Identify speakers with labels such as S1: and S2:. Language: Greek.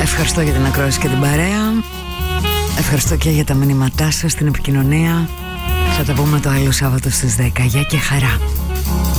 S1: Ευχαριστώ για την ακρόαση και την παρέα. Ευχαριστώ και για τα μηνύματά σας, την επικοινωνία. Θα τα πούμε το άλλο Σάββατο στις 10. Γεια και χαρά.